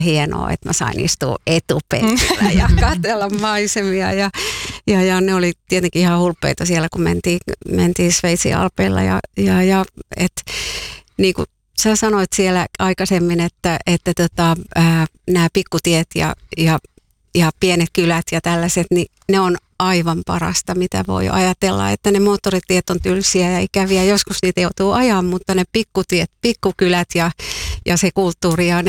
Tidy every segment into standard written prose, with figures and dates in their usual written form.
hienoa, että mä sain istua etupenkillä ja katsella maisemia. Ja ne oli tietenkin ihan hulppeita siellä, kun mentiin Sveitsin alpeilla. Ja niin kuin sä sanoit siellä aikaisemmin, että nämä pikkutiet ja pienet kylät ja tällaiset, niin ne on aivan parasta, mitä voi ajatella, että ne moottoritiet on tylsiä ja ikäviä. Joskus niitä joutuu ajamaan, mutta ne pikkutiet, pikkukylät ja se kulttuuri ja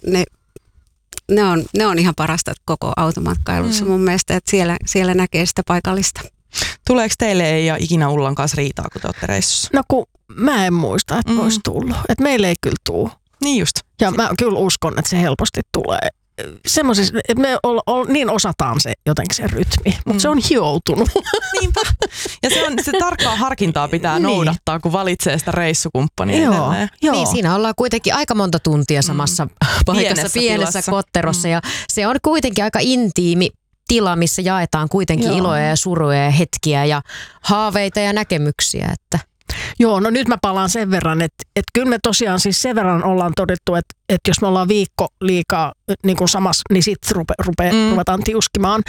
ne on ihan parasta koko automatkailussa mun mielestä, että siellä näkee sitä paikallista. Tuleeko teille Eija ikinä Ullan kanssa riitaa, kun te olette reissussa? No kun mä en muista, että olisi tullut. Että meille ei kyllä tule. Niin just. Ja mä kyllä uskon, että se helposti tulee. Semmoisissa, että me niin osataan se jotenkin se rytmi, mutta se on hioutunut. Niinpä. Ja se tarkkaa harkintaa pitää noudattaa, kun valitsee sitä reissukumppania edelleen. Joo. Niin, siinä ollaan kuitenkin aika monta tuntia samassa paikassa, pienessä kotterossa. Ja se on kuitenkin aika intiimi tila, missä jaetaan kuitenkin iloja ja suruja ja hetkiä ja haaveita ja näkemyksiä, että... Joo, no nyt mä palaan sen verran, että kyllä me tosiaan siis sen verran ollaan todettu, että jos me ollaan viikko liikaa niin kuin samassa, niin sitten ruvetaan tiuskimaan.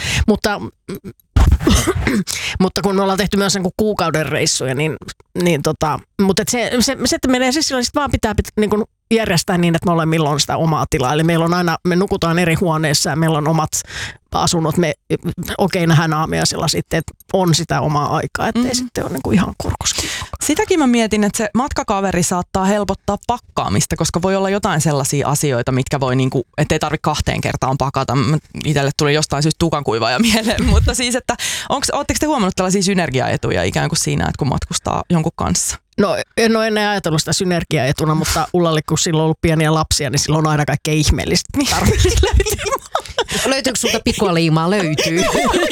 Mutta kun me ollaan tehty myös niin kuin kuukauden reissuja, mutta se menee siis sillä, että vaan pitää niin kuin järjestää niin, että me ollaan milloin sitä omaa tilaa. Eli meillä on aina, me nukutaan eri huoneissa ja meillä on omat asunnot. Me nähdään aamiaisella sitten, että on sitä omaa aikaa, ettei sitten ole niin kuin ihan kurkuskin. Sitäkin mä mietin, että se matkakaveri saattaa helpottaa pakkaamista, koska voi olla jotain sellaisia asioita, mitkä voi niinku, ettei tarvitse 2 kertaan pakata. Itselle tuli jostain syystä tukankuivaaja mieleen, mutta siis, että ootteko te huomannut tällaisia synergiaetuja ikään kuin siinä, että kun matkustaa jonkun kanssa? No en ole ennen ajatellut sitä synergiaetuna, mutta Ullalle kun silloin on ollut pieniä lapsia, niin silloin on aina kaikkea ihmeellistä. Löytyykö sulta pikualiimaa? Löytyy.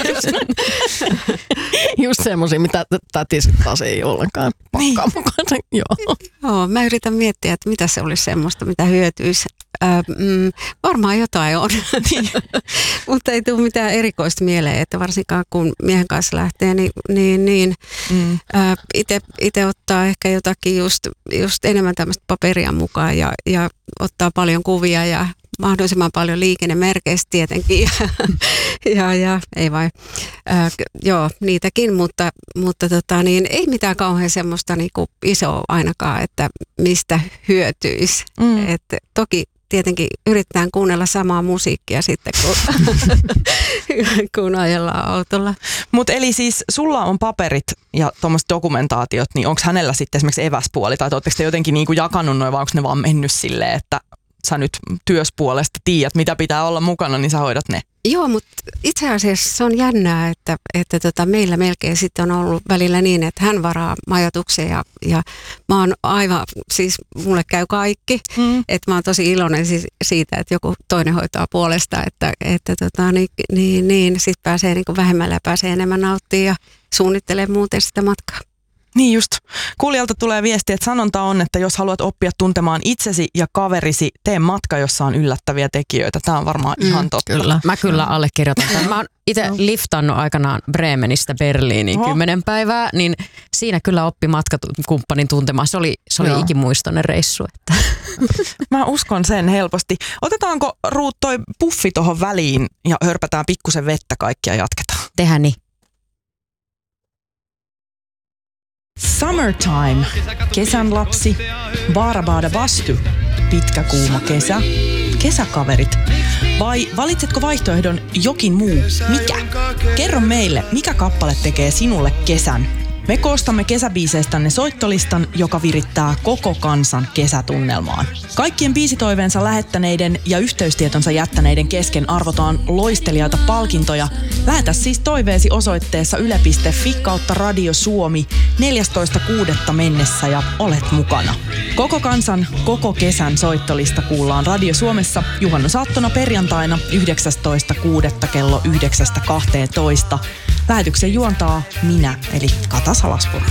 Just semmoisia, mitä täti taas ei ollenkaan pakkaa mukaan. Joo, mä yritän miettiä, että mitä se olisi semmoista, mitä hyötyisi. Varmaan jotain on, mutta ei tule mitään erikoista mieleen, että varsinkaan kun miehen kanssa lähtee, niin itse ottaa ehkä jotakin just enemmän tämmöistä paperia mukaan ja ottaa paljon kuvia ja mahdollisimman paljon liikennemerkeistä tietenkin ja ei vai, joo niitäkin, mutta ei mitään kauhean semmoista niinku isoa ainakaan, että mistä hyötyisi, että toki tietenkin yritetään kuunnella samaa musiikkia sitten, kun ajellaan autolla. Mutta eli siis sulla on paperit ja tuommoiset dokumentaatiot, niin onko hänellä sitten esimerkiksi eväspuoli, tai oletteko te jotenkin niinku jakanut noin, vai onko ne vaan mennyt silleen, että sä nyt työspuolesta tiedät, mitä pitää olla mukana, niin sä hoidat ne? Joo, mutta itse asiassa se on jännää, että meillä melkein sitten on ollut välillä niin, että hän varaa majoituksen ja mä oon aivan, siis mulle käy kaikki, että mä oon tosi iloinen siitä, että joku toinen hoitaa puolesta, että sit pääsee niin kuin vähemmällä ja pääsee enemmän nauttimaan ja suunnittelee muuten sitä matkaa. Niin just. Kuulijalta tulee viesti, että sanonta on, että jos haluat oppia tuntemaan itsesi ja kaverisi, tee matka, jossa on yllättäviä tekijöitä. Tämä on varmaan ihan totta. Kyllä. Mä kyllä allekirjoitan tämän. Mä oon itse liftannut aikanaan Bremenistä Berliiniin 10 päivää, niin siinä kyllä oppi matkakumppanin tuntemaan. Se oli ikimuistoinen reissu. Että. Mä uskon sen helposti. Otetaanko Ruut toi puffi tohon väliin ja hörpätään pikkusen vettä kaikkia ja jatketaan? Tehdään niin. Summertime, kesän lapsi, Baarabada Bastu, pitkä kuuma kesä, kesäkaverit. Vai valitsetko vaihtoehdon jokin muu? Mikä? Kerro meille, mikä kappale tekee sinulle kesän? Me koostamme kesäbiiseistänne soittolistan, joka virittää koko kansan kesätunnelmaan. Kaikkien biisitoiveensa lähettäneiden ja yhteystietonsa jättäneiden kesken arvotaan loistelijaita palkintoja. Lähetä siis toiveesi osoitteessa yle.fi/Radio Suomi 14.6. mennessä ja olet mukana. Koko kansan, koko kesän soittolista kuullaan Radio Suomessa juhannusaattona perjantaina 19.6. kello 9.12. Lähetyksen juontaa minä, eli Kata Salaspuro.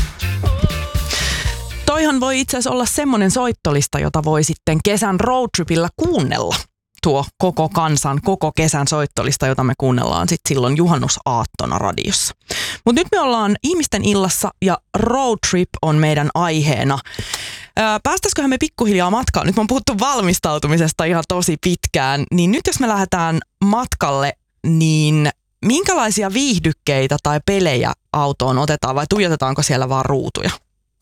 Toihan voi itse asiassa olla semmoinen soittolista, jota voi sitten kesän roadtripillä kuunnella. Tuo koko kansan, koko kesän soittolista, jota me kuunnellaan sitten silloin juhannusaattona radiossa. Mutta nyt me ollaan ihmisten illassa ja roadtrip on meidän aiheena. Päästäisiköhän me pikkuhiljaa matkaan? Nyt me on puhuttu valmistautumisesta ihan tosi pitkään, niin nyt jos me lähdetään matkalle, niin minkälaisia viihdykkeitä tai pelejä autoon otetaan vai tuijotetaanko siellä vaan ruutuja?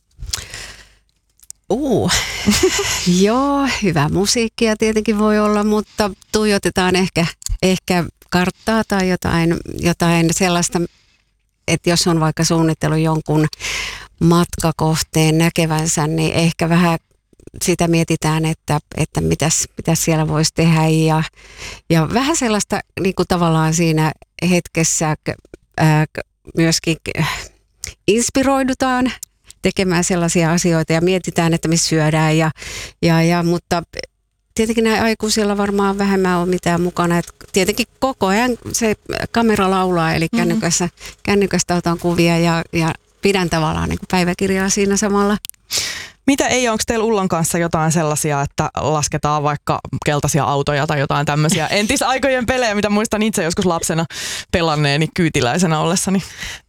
Joo, hyvää musiikkia tietenkin voi olla, mutta tuijotetaan ehkä karttaa tai jotain sellaista, että jos on vaikka suunnittelu jonkun matkakohteen näkevänsä, niin ehkä vähän sitä mietitään, että mitäs siellä voisi tehdä ja vähän sellaista niin kuin tavallaan siinä hetkessä myöskin inspiroidutaan tekemään sellaisia asioita ja mietitään, että missä syödään mutta tietenkin näin aikuisilla varmaan vähemmän on mitään mukana. Et tietenkin koko ajan se kamera laulaa, eli kännykästä otan kuvia ja pidän tavallaan niin kuin päiväkirjaa siinä samalla. Mitä ei, onko teillä Ullan kanssa jotain sellaisia, että lasketaan vaikka keltaisia autoja tai jotain tämmöisiä entisaikojen pelejä, mitä muistan itse joskus lapsena pelanneeni kyytiläisenä ollessani?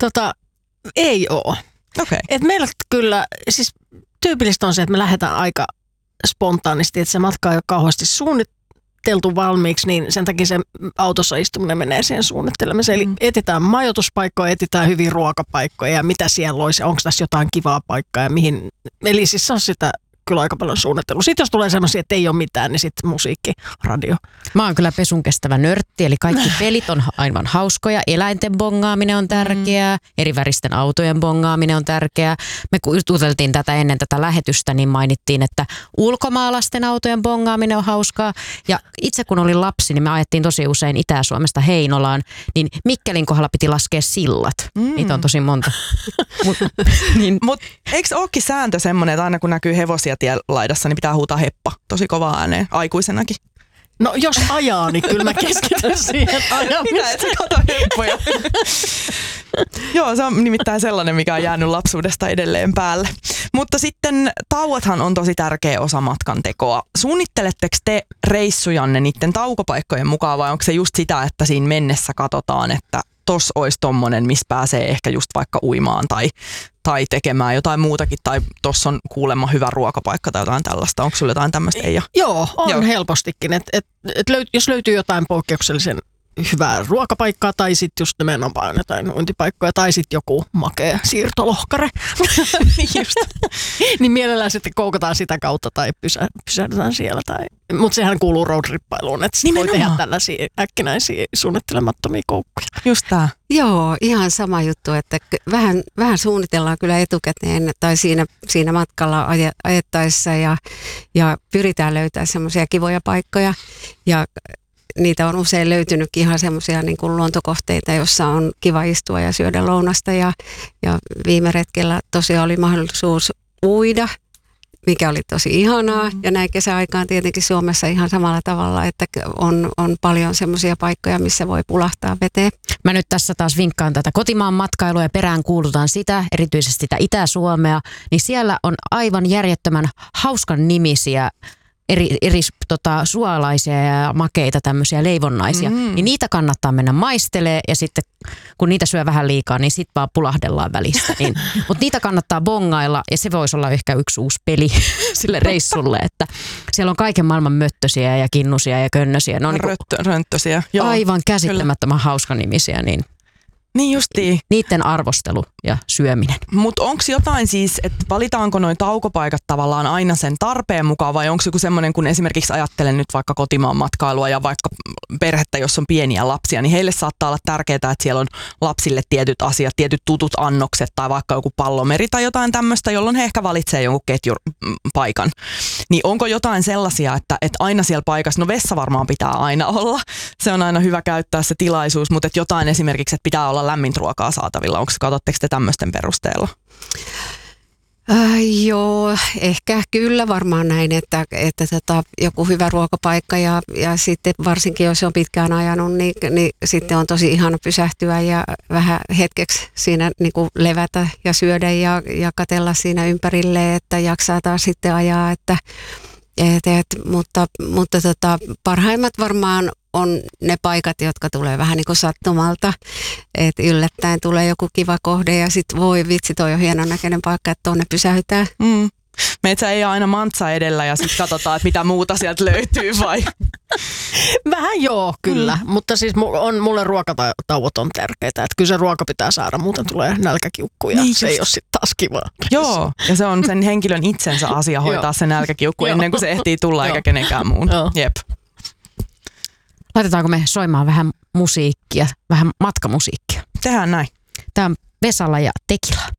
Ei oo. Okay. Et meillä kyllä, siis tyypillistä on se, että me lähdetään aika spontaanisti, että se matka ei ole kauheasti suunniteltu valmiiksi, niin sen takia se autossa istuminen menee siihen suunnittelemiseen. Eli etsitään majoituspaikkoja, etsitään hyviä ruokapaikkoja ja mitä siellä olisi, onko tässä jotain kivaa paikkaa ja mihin. Eli siis se on sitä kyllä aika paljon suunnittelua. Sitten jos tulee semmoisia, että ei ole mitään, niin sitten musiikki, radio. Mä oon kyllä pesun kestävä nörtti, eli kaikki pelit on aivan hauskoja. Eläinten bongaaminen on tärkeää, eri väristen autojen bongaaminen on tärkeää. Me juteltiin tätä ennen tätä lähetystä, niin mainittiin, että ulkomaalaisten autojen bongaaminen on hauskaa. Ja itse kun olin lapsi, niin me ajettiin tosi usein Itä-Suomesta Heinolaan, niin Mikkelin kohdalla piti laskea sillat. Niitä on tosi monta. Mutta eikö olekin sääntö semmoinen, että aina kun näkyy hevosia tielaidassa, niin pitää huutaa heppa tosi kovaa ääneen, aikuisenakin? No jos ajaa, niin kyllä mä keskityn siihen ajamiseen. Mitä, et sä kato heppoja? Joo, se on nimittäin sellainen, mikä on jäänyt lapsuudesta edelleen päälle. Mutta sitten tauothan on tosi tärkeä osa matkan tekoa. Suunnitteletteko te reissujanne niiden taukopaikkojen mukaan vai onko se just sitä, että siinä mennessä katsotaan, että tossa olisi tommonen, missä pääsee ehkä just vaikka uimaan tai tekemään jotain muutakin, tai tossa on kuulemma hyvä ruokapaikka tai jotain tällaista. Onko sulla jotain tämmöistä, Eija? Joo, on helpostikin. Jos löytyy jotain poikkeuksellisen hyvää ruokapaikkaa, tai sitten just nimenomaan jotain uintipaikkoja, tai sitten joku makea siirtolohkare, niin mielellään sitten koukataan sitä kautta, tai pysähdytään siellä. Mutta sehän kuuluu roadrippailuun, että voi tehdä tällaisia äkkinäisiä suunnittelemattomia koukkuja. Just tää. Joo, ihan sama juttu, että vähän suunnitellaan kyllä etukäteen tai siinä matkalla ajettaessa ja pyritään löytämään semmoisia kivoja paikkoja ja niitä on usein löytynytkin ihan semmoisia niin kuin luontokohteita, jossa on kiva istua ja syödä lounasta ja viime retkellä tosiaan oli mahdollisuus uida, mikä oli tosi ihanaa ja näin kesäaikaan tietenkin Suomessa ihan samalla tavalla, että on paljon semmoisia paikkoja, missä voi pulahtaa veteen. Mä nyt tässä taas vinkkaan tätä kotimaan matkailua ja perään kuulutaan sitä, erityisesti sitä Itä-Suomea, niin siellä on aivan järjettömän hauskan nimisiä eri suolaisia ja makeita tämmöisiä leivonnaisia, niin niitä kannattaa mennä maistelemaan ja sitten kun niitä syö vähän liikaa, niin sitten vaan pulahdellaan välistä. Niin. Mutta niitä kannattaa bongailla ja se voisi olla ehkä yksi uusi peli sille reissulle, että siellä on kaiken maailman möttösiä ja kinnusia ja könnösiä. Ne on rönttösiä. Joo, aivan käsittämättömän hauskanimisiä, niin niin justiin. Niiden arvostelu ja syöminen. Mutta onko jotain siis, että valitaanko noi taukopaikat tavallaan aina sen tarpeen mukaan vai onko joku semmoinen, kun esimerkiksi ajattelen nyt vaikka kotimaan matkailua ja vaikka perhettä, jos on pieniä lapsia, niin heille saattaa olla tärkeää, että siellä on lapsille tietyt asiat, tietyt tutut annokset tai vaikka joku pallomeri tai jotain tämmöistä, jolloin he ehkä valitsee jonkun ketjupaikan. Niin onko jotain sellaisia, että aina siellä paikassa, no vessa varmaan pitää aina olla, se on aina hyvä käyttää se tilaisuus, mutta että jotain esimerkiksi, että pitää olla lämmintä ruokaa saatavilla. Katsotteko te tämmöisten perusteella? Joo, ehkä kyllä varmaan näin, että joku hyvä ruokapaikka ja sitten varsinkin jos on pitkään ajanut, niin sitten on tosi ihana pysähtyä ja vähän hetkeksi siinä niin kuin levätä ja syödä ja katsella siinä ympärille, että jaksaa taas sitten ajaa, mutta parhaimmat varmaan on ne paikat, jotka tulee vähän niin kuin sattumalta, että yllättäen tulee joku kiva kohde ja sitten voi vitsi, toi on hienon näköinen paikka, että tuonne pysähytään. Metsä ei ole aina mantsa edellä ja sitten katsotaan, että mitä muuta sieltä löytyy vai? Vähän joo, kyllä. Mutta siis mulle ruokatauot on tärkeitä. Että kyllä se ruoka pitää saada, muuten tulee nälkäkiukku ja se ei ole sitten taas kivaa. Joo, ja se on sen henkilön itsensä asia hoitaa se nälkäkiukku ennen kuin se ehtii tulla eikä kenenkään muun. Jep. Laitetaanko me soimaan vähän musiikkia, vähän matkamusiikkia? Tehdään näin. Tämä on Vesala ja Tekila.